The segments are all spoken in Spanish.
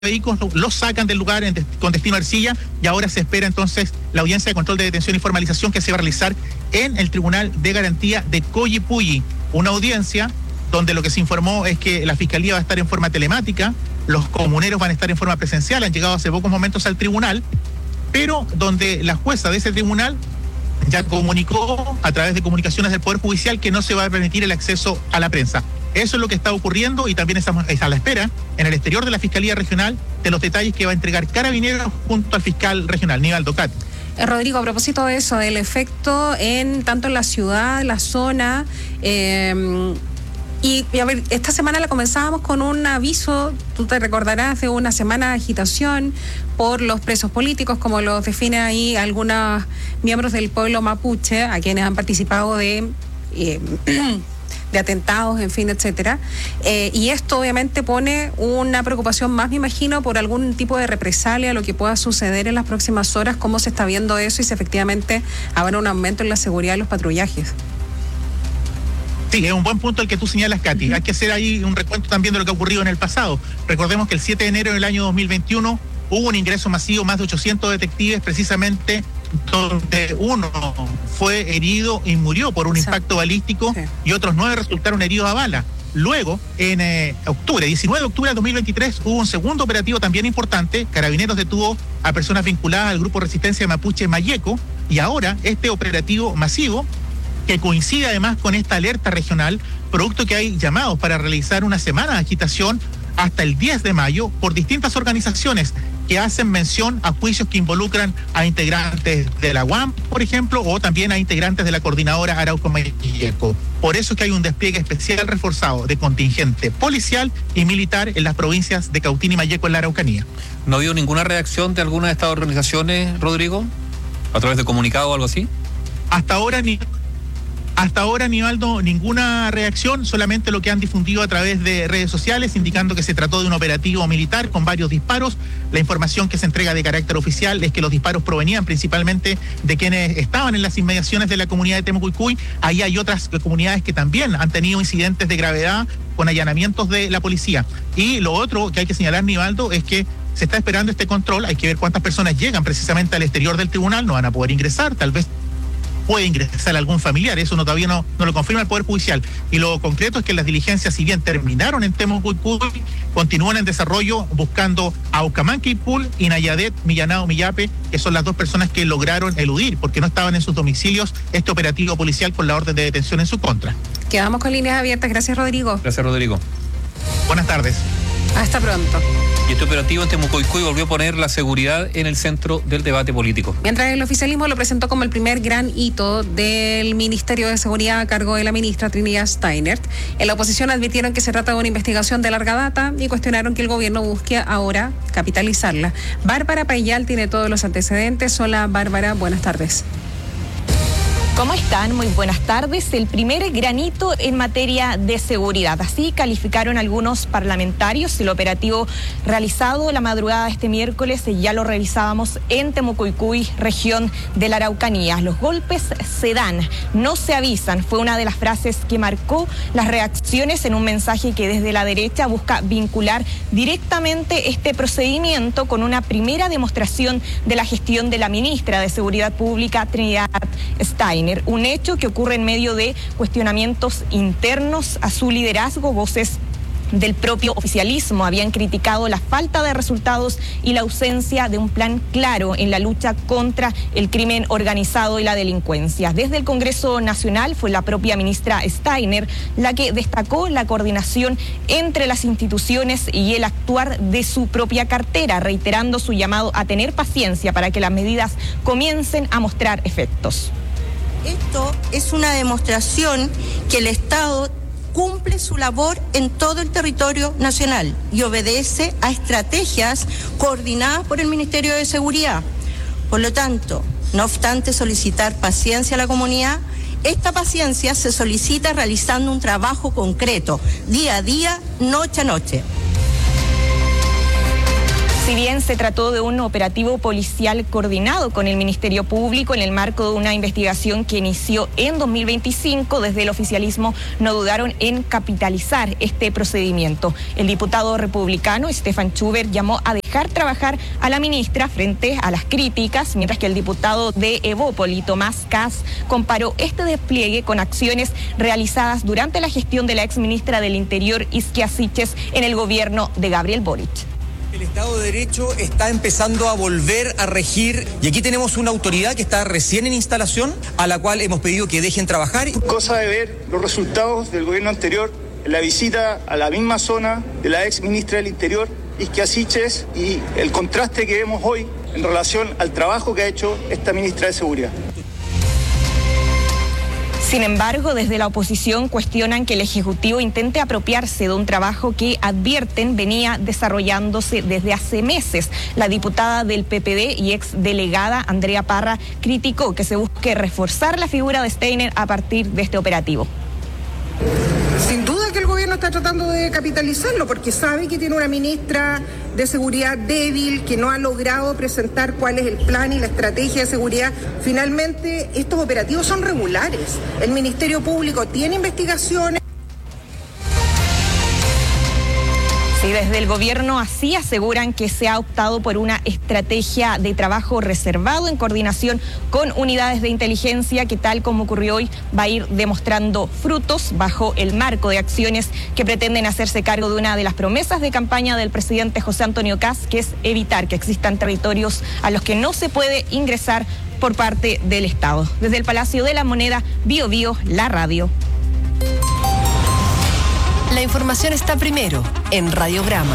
vehículos, los sacan del lugar con destino a Ercilla, y ahora se espera entonces la audiencia de control de detención y formalización que se va a realizar en el Tribunal de Garantía de Coyipulli. Una audiencia donde lo que se informó es que la Fiscalía va a estar en forma telemática, los comuneros van a estar en forma presencial, han llegado hace pocos momentos al tribunal, pero donde la jueza de ese tribunal ya comunicó a través de comunicaciones del Poder Judicial que no se va a permitir el acceso a la prensa. Eso es lo que está ocurriendo, y también estamos a la espera en el exterior de la Fiscalía Regional de los detalles que va a entregar Carabineros junto al fiscal regional, Nivaldo Cat. Rodrigo, a propósito de eso, del efecto tanto en la ciudad, la zona, y a ver, esta semana la comenzábamos con un aviso, tú te recordarás, de una semana de agitación por los presos políticos, como los definen ahí algunos miembros del pueblo mapuche, a quienes han participado de atentados, en fin, etcétera. Y esto obviamente pone una preocupación más, me imagino, por algún tipo de represalia, lo que pueda suceder en las próximas horas, cómo se está viendo eso y si efectivamente habrá un aumento en la seguridad de los patrullajes. Sí, es un buen punto el que tú señalas, Katy. Hay que hacer ahí un recuento también de lo que ha ocurrido en el pasado. Recordemos que el 7 de enero del año 2021 hubo un ingreso masivo, más de 800 detectives, precisamente donde uno fue herido y murió por un impacto balístico, sí, y otros 9 resultaron heridos a bala. Luego, en 19 de octubre del 2023, hubo un segundo operativo también importante. Carabineros detuvo a personas vinculadas al grupo Resistencia Mapuche Mayeco, y ahora este operativo masivo, que coincide además con esta alerta regional, producto que hay llamados para realizar una semana de agitación hasta el 10 de mayo por distintas organizaciones que hacen mención a juicios que involucran a integrantes de la UAM, por ejemplo, o también a integrantes de la coordinadora Arauco Mayeco. Por eso es que hay un despliegue especial reforzado de contingente policial y militar en las provincias de Cautín y Mayeco en la Araucanía. ¿No ha habido ninguna reacción de alguna de estas organizaciones, Rodrigo? ¿A través de comunicado o algo así? Hasta ahora, Nivaldo, ninguna reacción, solamente lo que han difundido a través de redes sociales, indicando que se trató de un operativo militar con varios disparos. La información que se entrega de carácter oficial es que los disparos provenían principalmente de quienes estaban en las inmediaciones de la comunidad de Temucuicui. Ahí hay otras comunidades que también han tenido incidentes de gravedad con allanamientos de la policía. Y lo otro que hay que señalar, Nivaldo, es que se está esperando este control. Hay que ver cuántas personas llegan precisamente al exterior del tribunal, no van a poder ingresar, tal vez puede ingresar algún familiar, eso todavía no lo confirma el Poder Judicial. Y lo concreto es que las diligencias, si bien terminaron en Temucuicui, continúan en desarrollo buscando a Ucamán-Quipul y Nayadet Millanao Millape, que son las 2 personas que lograron eludir porque no estaban en sus domicilios este operativo policial con la orden de detención en su contra. Quedamos con líneas abiertas. Gracias, Rodrigo. Gracias, Rodrigo. Buenas tardes. Hasta pronto. Y este operativo en Temucuicui volvió a poner la seguridad en el centro del debate político. Mientras el oficialismo lo presentó como el primer gran hito del Ministerio de Seguridad a cargo de la ministra Trinidad Steiner, en la oposición advirtieron que se trata de una investigación de larga data y cuestionaron que el gobierno busque ahora capitalizarla. Bárbara Payal tiene todos los antecedentes. Hola, Bárbara, buenas tardes. ¿Cómo están? Muy buenas tardes. El primer granito en materia de seguridad. Así calificaron algunos parlamentarios el operativo realizado la madrugada de este miércoles. Ya lo revisábamos en Temucuicui, región de la Araucanía. Los golpes se dan, no se avisan. Fue una de las frases que marcó las reacciones en un mensaje que desde la derecha busca vincular directamente este procedimiento con una primera demostración de la gestión de la ministra de Seguridad Pública, Trinidad Steiner. Un hecho que ocurre en medio de cuestionamientos internos a su liderazgo. Voces del propio oficialismo habían criticado la falta de resultados y la ausencia de un plan claro en la lucha contra el crimen organizado y la delincuencia. Desde el Congreso Nacional fue la propia ministra Steiner la que destacó la coordinación entre las instituciones y el actuar de su propia cartera, reiterando su llamado a tener paciencia para que las medidas comiencen a mostrar efectos. Esto es una demostración que el Estado cumple su labor en todo el territorio nacional y obedece a estrategias coordinadas por el Ministerio de Seguridad. Por lo tanto, no obstante solicitar paciencia a la comunidad, esta paciencia se solicita realizando un trabajo concreto, día a día, noche a noche. Si bien se trató de un operativo policial coordinado con el Ministerio Público en el marco de una investigación que inició en 2025, desde el oficialismo no dudaron en capitalizar este procedimiento. El diputado republicano Stefan Schubert llamó a dejar trabajar a la ministra frente a las críticas, mientras que el diputado de Evópoli, Tomás Kass, comparó este despliegue con acciones realizadas durante la gestión de la exministra del Interior, Isquia Siches, en el gobierno de Gabriel Boric. El Estado de Derecho está empezando a volver a regir y aquí tenemos una autoridad que está recién en instalación, a la cual hemos pedido que dejen trabajar. Cosa de ver los resultados del gobierno anterior en la visita a la misma zona de la ex ministra del Interior, Isquia Siches, y el contraste que vemos hoy en relación al trabajo que ha hecho esta ministra de Seguridad. Sin embargo, desde la oposición cuestionan que el Ejecutivo intente apropiarse de un trabajo que, advierten, venía desarrollándose desde hace meses. La diputada del PPD y ex delegada Andrea Parra criticó que se busque reforzar la figura de Steiner a partir de este operativo. Sin duda que el gobierno está tratando de capitalizarlo porque sabe que tiene una ministra de seguridad débil, que no ha logrado presentar cuál es el plan y la estrategia de seguridad. Finalmente, estos operativos son regulares. El Ministerio Público tiene investigaciones. Sí, desde el gobierno así aseguran que se ha optado por una estrategia de trabajo reservado en coordinación con unidades de inteligencia que, tal como ocurrió hoy, va a ir demostrando frutos bajo el marco de acciones que pretenden hacerse cargo de una de las promesas de campaña del presidente José Antonio Kast, que es evitar que existan territorios a los que no se puede ingresar por parte del Estado. Desde el Palacio de la Moneda, Bio Bio, la radio. La información está primero en Radiograma.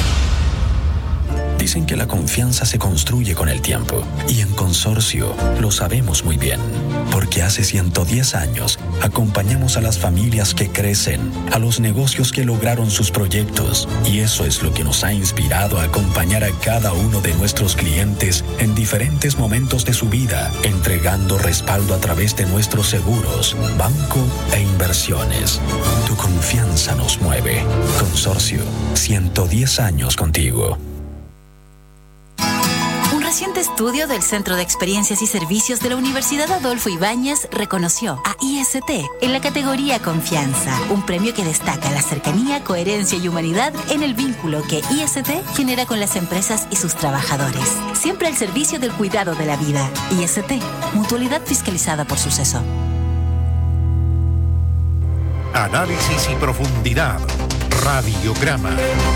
Dicen que la confianza se construye con el tiempo y en Consorcio lo sabemos muy bien, porque hace 110 años acompañamos a las familias que crecen, a los negocios que lograron sus proyectos, y eso es lo que nos ha inspirado a acompañar a cada uno de nuestros clientes en diferentes momentos de su vida, entregando respaldo a través de nuestros seguros, banco e inversiones. Tu confianza nos mueve. Consorcio, 110 años contigo. Un reciente estudio del Centro de Experiencias y Servicios de la Universidad Adolfo Ibáñez reconoció a IST en la categoría Confianza, un premio que destaca la cercanía, coherencia y humanidad en el vínculo que IST genera con las empresas y sus trabajadores, siempre al servicio del cuidado de la vida. IST, mutualidad fiscalizada por Suceso. Análisis y profundidad. Radiograma.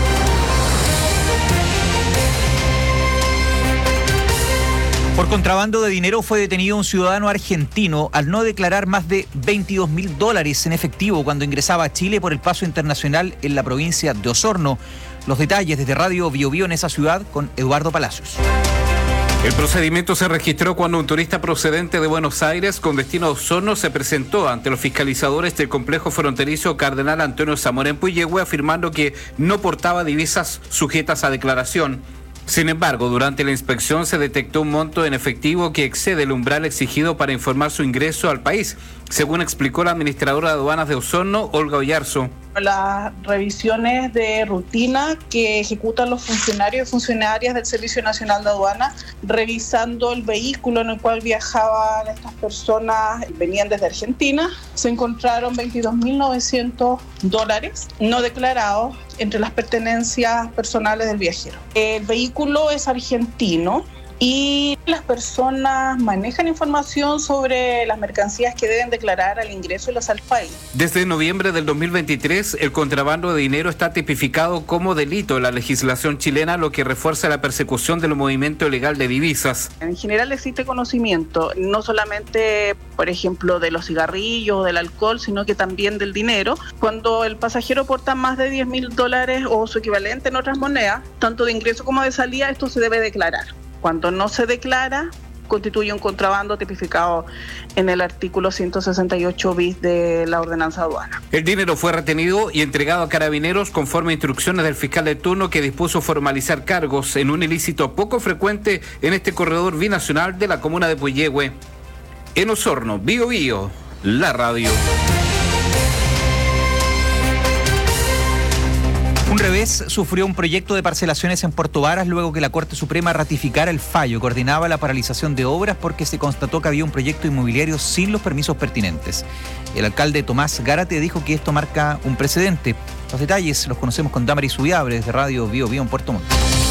Por contrabando de dinero fue detenido un ciudadano argentino al no declarar más de $22,000 en efectivo cuando ingresaba a Chile por el paso internacional en la provincia de Osorno. Los detalles desde Radio Bio Bio en esa ciudad con Eduardo Palacios. El procedimiento se registró cuando un turista procedente de Buenos Aires con destino a Osorno se presentó ante los fiscalizadores del complejo fronterizo Cardenal Antonio Zamora en Puyehue, afirmando que no portaba divisas sujetas a declaración. Sin embargo, durante la inspección se detectó un monto en efectivo que excede el umbral exigido para informar su ingreso al país, según explicó la administradora de aduanas de Osorno, Olga Oyarzo. Las revisiones de rutina que ejecutan los funcionarios y funcionarias del Servicio Nacional de Aduana, revisando el vehículo en el cual viajaban estas personas, venían desde Argentina, se encontraron $22.900 no declarados entre las pertenencias personales del viajero. El vehículo es argentino y las personas manejan información sobre las mercancías que deben declarar al ingreso y al país. Desde noviembre del 2023, el contrabando de dinero está tipificado como delito en la legislación chilena, lo que refuerza la persecución del movimiento ilegal de divisas. En general existe conocimiento, no solamente, por ejemplo, de los cigarrillos o del alcohol, sino que también del dinero. Cuando el pasajero porta más de $10.000 o su equivalente en otras monedas, tanto de ingreso como de salida, esto se debe declarar. Cuando no se declara, constituye un contrabando tipificado en el artículo 168 bis de la ordenanza aduana. El dinero fue retenido y entregado a Carabineros conforme a instrucciones del fiscal de turno, que dispuso formalizar cargos en un ilícito poco frecuente en este corredor binacional de la comuna de Puyehue. En Osorno, Bio Bio, la radio. Un revés sufrió un proyecto de parcelaciones en Puerto Varas luego que la Corte Suprema ratificara el fallo. Coordinaba la paralización de obras porque se constató que había un proyecto inmobiliario sin los permisos pertinentes. El alcalde Tomás Gárate dijo que esto marca un precedente. Los detalles los conocemos con Damaris Ubiabre desde Radio Bio Bio en Puerto Montt.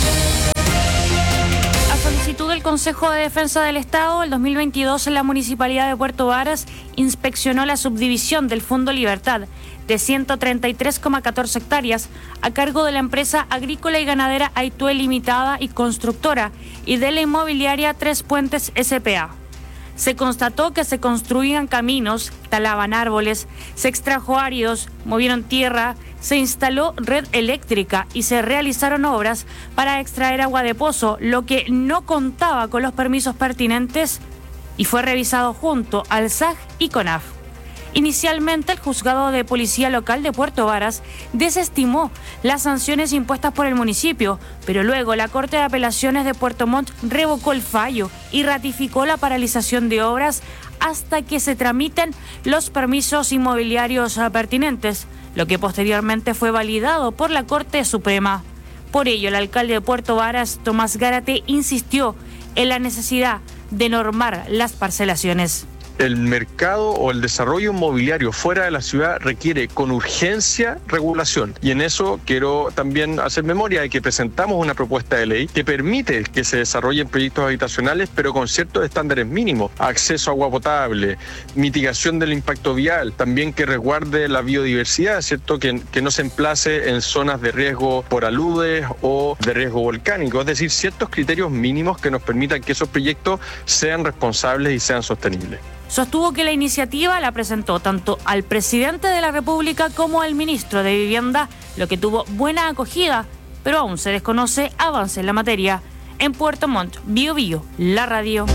A solicitud del Consejo de Defensa del Estado, el 2022 la Municipalidad de Puerto Varas inspeccionó la subdivisión del Fondo Libertad de 133,14 hectáreas a cargo de la empresa agrícola y ganadera Aitue Limitada y Constructora y de la inmobiliaria Tres Puentes S.p.A. Se constató que se construían caminos, talaban árboles, se extrajo áridos, movieron tierra, se instaló red eléctrica y se realizaron obras para extraer agua de pozo, lo que no contaba con los permisos pertinentes y fue revisado junto al SAG y CONAF. Inicialmente, el juzgado de policía local de Puerto Varas desestimó las sanciones impuestas por el municipio, pero luego la Corte de Apelaciones de Puerto Montt revocó el fallo y ratificó la paralización de obras hasta que se tramiten los permisos inmobiliarios pertinentes, lo que posteriormente fue validado por la Corte Suprema. Por ello, el alcalde de Puerto Varas, Tomás Gárate, insistió en la necesidad de normar las parcelaciones. El mercado o el desarrollo inmobiliario fuera de la ciudad requiere con urgencia regulación, y en eso quiero también hacer memoria de que presentamos una propuesta de ley que permite que se desarrollen proyectos habitacionales pero con ciertos estándares mínimos: acceso a agua potable, mitigación del impacto vial, también que resguarde la biodiversidad, ¿cierto? Que no se emplace en zonas de riesgo por aludes o de riesgo volcánico, es decir, ciertos criterios mínimos que nos permitan que esos proyectos sean responsables y sean sostenibles. Sostuvo que la iniciativa la presentó tanto al presidente de la República como al ministro de Vivienda, lo que tuvo buena acogida, pero aún se desconoce avance en la materia. En Puerto Montt, Bio Bio, la radio.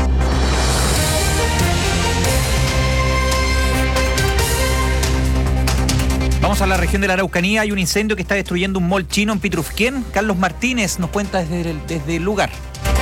Vamos a la región de la Araucanía. Hay un incendio que está destruyendo un mall chino en Pitrufquén. Carlos Martínez nos cuenta desde el lugar.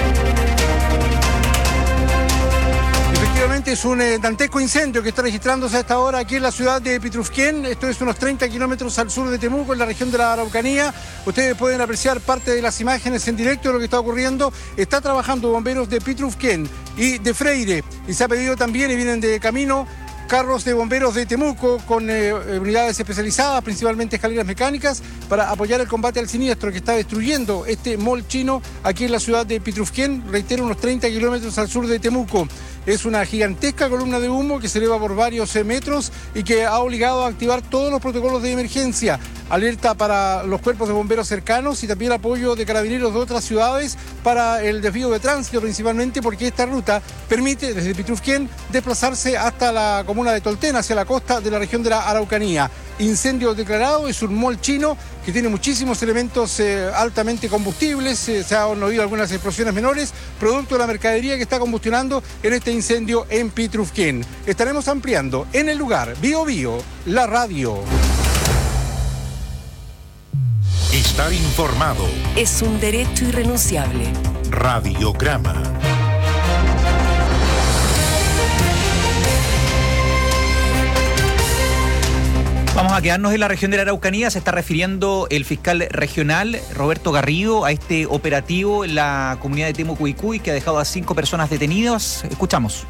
Efectivamente es un dantesco incendio que está registrándose a esta hora aquí en la ciudad de Pitrufquén. Esto es unos 30 kilómetros al sur de Temuco, en la región de la Araucanía. Ustedes pueden apreciar parte de las imágenes en directo de lo que está ocurriendo. Está trabajando bomberos de Pitrufquén y de Freire. Y se ha pedido también, y vienen de camino, carros de bomberos de Temuco con unidades especializadas, principalmente escaleras mecánicas, para apoyar el combate al siniestro que está destruyendo este mall chino aquí en la ciudad de Pitrufquén, reitero, unos 30 kilómetros al sur de Temuco. Es una gigantesca columna de humo que se eleva por varios metros y que ha obligado a activar todos los protocolos de emergencia. Alerta para los cuerpos de bomberos cercanos y también apoyo de carabineros de otras ciudades para el desvío de tránsito, principalmente porque esta ruta permite desde Pitrufquén desplazarse hasta la comuna de Tolten, hacia la costa de la región de la Araucanía. Incendio declarado, es un mall chino que tiene muchísimos elementos altamente combustibles, se han oído algunas explosiones menores, producto de la mercadería que está combustionando en este incendio en Pitrufquén. Estaremos ampliando en el lugar. Bio Bio, la radio. Estar informado es un derecho irrenunciable. Radiograma. Vamos a quedarnos en la región de la Araucanía. Se está refiriendo el fiscal regional Roberto Garrido a este operativo en la comunidad de Temucuicui que ha dejado a 5 personas detenidas. Escuchamos.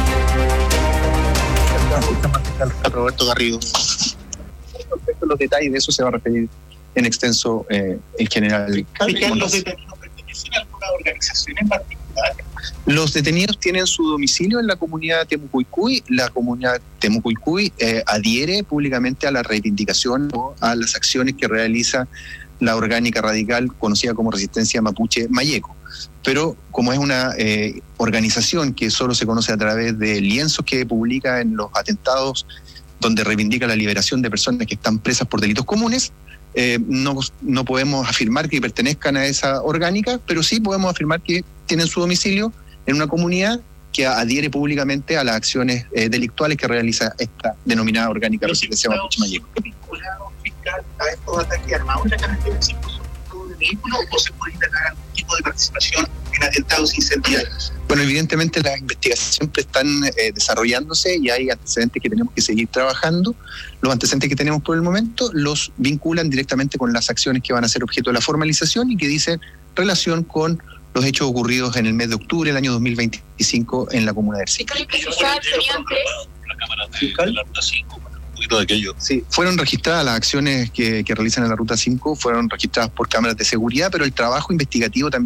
Roberto Garrido. Los detalles de eso se va a referir en extenso el general. ¿Los detenidos pertenecen a alguna organización en particular? Los detenidos tienen su domicilio en la comunidad de Temucuicui. La comunidad Temucuicui adhiere públicamente a la reivindicación o a las acciones que realiza la orgánica radical conocida como Resistencia Mapuche Mayeco. Pero como es una organización que solo se conoce a través de lienzos que publica en los atentados donde reivindica la liberación de personas que están presas por delitos comunes, no podemos afirmar que pertenezcan a esa orgánica, pero sí podemos afirmar que tienen su domicilio en una comunidad que adhiere públicamente a las acciones delictuales que realiza esta denominada orgánica Resistencia Mapuche Mayeco. ¿Vinculado fiscal a estos ataques armados en la carretera 5 de vehículos o se puede integrar algún tipo de participación en atentados incendiarios. Bueno, evidentemente las investigaciones siempre están desarrollándose y hay antecedentes que tenemos que seguir trabajando. Los antecedentes que tenemos por el momento los vinculan directamente con las acciones que van a ser objeto de la formalización y que dicen relación con los hechos ocurridos en el mes de octubre del año 2025 en la comuna de Ercilla. La cámara de la Ruta 5, un poquito de aquello. Sí, fueron registradas las acciones que realizan en la Ruta 5, fueron registradas por cámaras de seguridad, pero el trabajo investigativo también